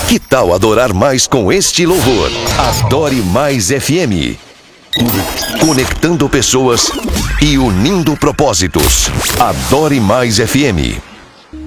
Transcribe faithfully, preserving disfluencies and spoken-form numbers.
Que tal adorar mais com este louvor? Adore Mais F M. Conectando pessoas e unindo propósitos. Adore Mais F M.